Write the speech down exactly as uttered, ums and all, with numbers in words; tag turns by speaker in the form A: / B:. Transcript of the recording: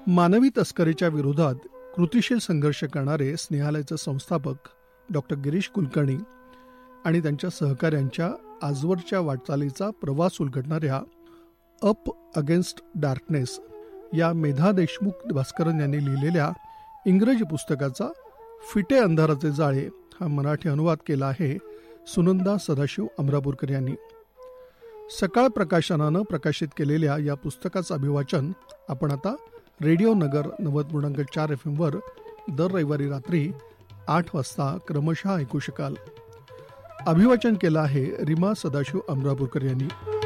A: मानवी तस्करीच्या विरोधात कृतिशील संघर्ष करणारे स्नेहालयाचे संस्थापक डॉक्टर गिरीश कुलकर्णी आणि त्यांच्या सहकाऱ्यांच्या आजवरच्या वाटचालीचा प्रवास उलगडणाऱ्या अप अगेन्स्ट डार्कनेस या मेधा देशमुख भास्करन यांनी लिहिलेल्या इंग्रजी पुस्तकाचा फिटे अंधाराचे जाळे हा मराठी अनुवाद केला आहे सुनंदा सदाशिव अमरापूरकर यांनी. सकाळ प्रकाशनानं प्रकाशित केलेल्या या पुस्तकाचं अभिवाचन आपण आता रेडिओ नगर नव्वद पूर्णांक चार एफ एमवर दर रविवारी रात्री आठ वाजता क्रमशः ऐकू शकाल. अभिवाचन केलं आहे रीमा सदाशिव अमरापूरकर यांनी.